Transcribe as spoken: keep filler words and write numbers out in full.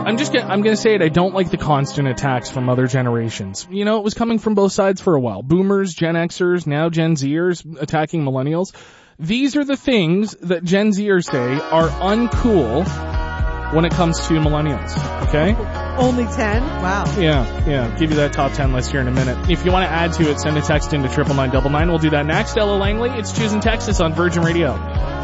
I'm just gonna, I'm going to say it. I don't like the constant attacks from other generations. You know, it was coming from both sides for a while. Boomers, Gen Xers, now Gen Zers attacking millennials. These are the things that Gen Zers say are uncool when it comes to millennials. Okay? Only ten? Wow. Yeah, yeah. Give you that top ten list here in a minute. If you want to add to it, send a text into triple nine double nine. We'll do that next. Ella Langley, it's Choosing Texas on Virgin Radio.